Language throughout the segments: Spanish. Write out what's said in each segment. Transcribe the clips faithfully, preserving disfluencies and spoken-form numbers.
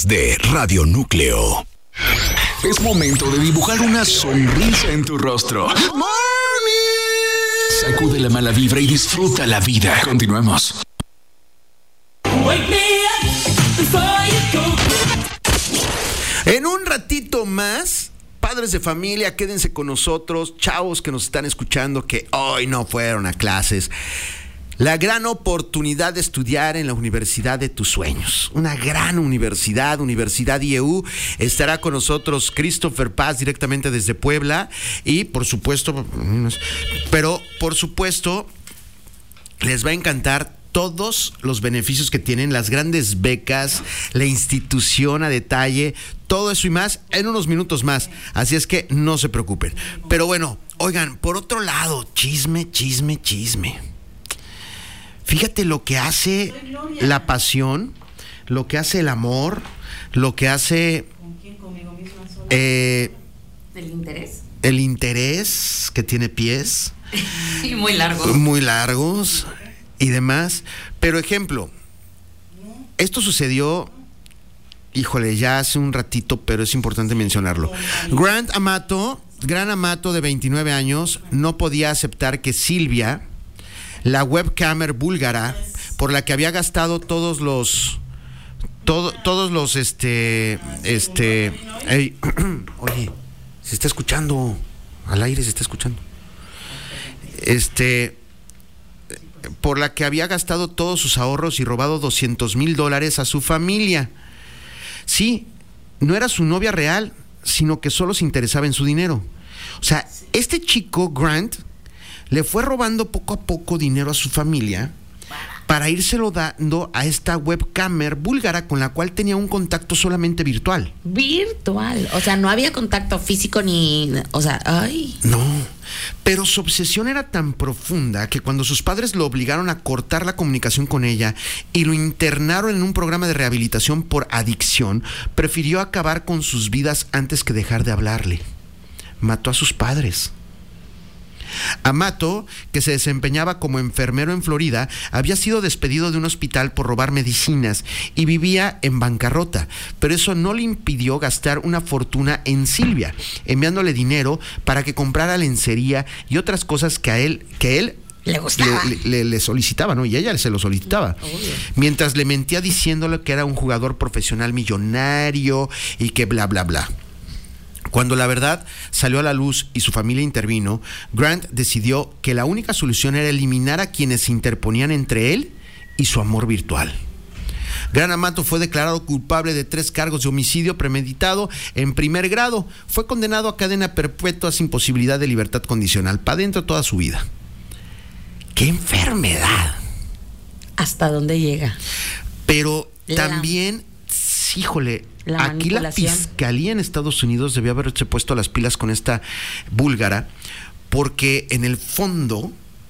podcast de Radio Núcleo. Es momento de dibujar una sonrisa en tu rostro. ¡Good morning! Sacude la mala vibra y disfruta la vida. Continuemos. En un ratito más, padres de familia, quédense con nosotros, chavos que nos están escuchando que hoy no fueron a clases. La gran oportunidad de estudiar en la universidad de tus sueños. Una gran universidad, Universidad I E U. Estará con nosotros Christopher Paz directamente desde Puebla. Y por supuesto, pero por supuesto, les va a encantar todos los beneficios que tienen, las grandes becas, la institución a detalle, todo eso y más en unos minutos más. Así es que no se preocupen. Pero bueno, oigan, por otro lado, chisme, chisme, chisme. Fíjate lo que hace la pasión, lo que hace el amor, lo que hace... ¿Con quién? ¿Conmigo misma sola? Eh, ¿El interés? El interés que tiene pies. Y muy largos. Muy largos y demás. Pero ejemplo, esto sucedió, híjole, ya hace un ratito, pero es importante mencionarlo. Grant Amato, Gran Amato de veintinueve años, no podía aceptar que Silvia, la webcamer búlgara, por la que había gastado todos los, todo, todos los, este, este, hey, oye, se está escuchando, al aire se está escuchando, este, por la que había gastado todos sus ahorros y robado doscientos mil dólares a su familia. Sí, no era su novia real, sino que solo se interesaba en su dinero. O sea, este chico, Grant, le fue robando poco a poco dinero a su familia para írselo dando a esta webcamer búlgara con la cual tenía un contacto solamente virtual. Virtual, o sea, no había contacto físico ni, o sea, ay. No, pero su obsesión era tan profunda que cuando sus padres lo obligaron a cortar la comunicación con ella y lo internaron en un programa de rehabilitación por adicción, prefirió acabar con sus vidas antes que dejar de hablarle. Mató a sus padres. Amato, que se desempeñaba como enfermero en Florida, había sido despedido de un hospital por robar medicinas y vivía en bancarrota, pero eso no le impidió gastar una fortuna en Silvia, enviándole dinero para que comprara lencería y otras cosas que a él, que él le gustaba, le, le, le solicitaba, ¿no? Y ella se lo solicitaba. Obvio. Mientras le mentía diciéndole que era un jugador profesional millonario y que bla, bla, bla. Cuando la verdad salió a la luz y su familia intervino, Grant decidió que la única solución era eliminar a quienes se interponían entre él y su amor virtual. Gran Amato fue declarado culpable de tres cargos de homicidio premeditado en primer grado. Fue condenado a cadena perpetua sin posibilidad de libertad condicional, para dentro toda su vida. ¡Qué enfermedad! ¿Hasta dónde llega? Pero La... también, híjole... La Aquí la fiscalía en Estados Unidos debió haberse puesto las pilas con esta búlgara, porque en el fondo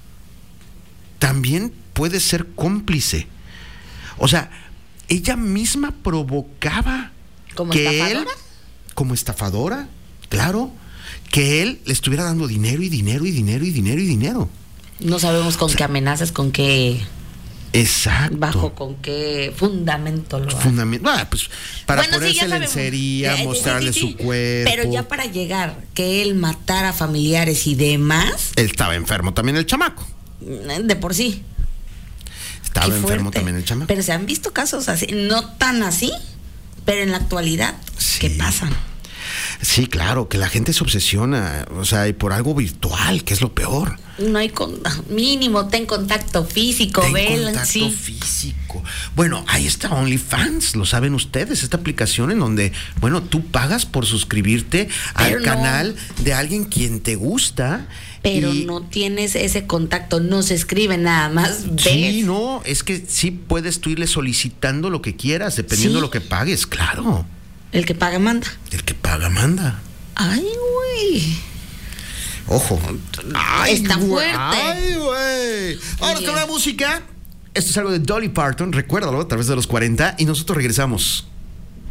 también puede ser cómplice. O sea, ella misma provocaba ¿Como que estafadora? él, como estafadora, claro, que él le estuviera dando dinero y dinero y dinero y dinero y dinero. No sabemos con o sea, qué amenazas, con qué... Exacto. ¿Bajo con qué fundamento lo hace? Fundamento. Ah, pues para bueno, ponerse sí, lencería, eh, mostrarle sí, sí, sí. su cuerpo. Pero ya para llegar, que él matara familiares y demás. Él estaba enfermo también el chamaco. De por sí. Estaba Qué enfermo fuerte. también el chamaco. Pero se han visto casos así, no tan así, pero en la actualidad, sí. ¿qué pasan? Sí, claro, que la gente se obsesiona, o sea, y por algo virtual, que es lo peor. No hay con, mínimo, ten contacto físico, ten ven, contacto sí. físico. Bueno, ahí está OnlyFans, lo saben ustedes, esta aplicación en donde, bueno, tú pagas por suscribirte pero al no, canal de alguien quien te gusta. Pero y, no tienes ese contacto, no se escribe nada más. ¿Ves? Sí, no, es que sí puedes tú irle solicitando lo que quieras, dependiendo de ¿Sí? lo que pagues, claro. El que paga manda. El que paga manda. Ay, güey. Ojo. Ay, está güey. fuerte. Ay, güey. Ahora con la música. Esto es algo de Dolly Parton, recuérdalo, a través de los cuarenta, y nosotros regresamos.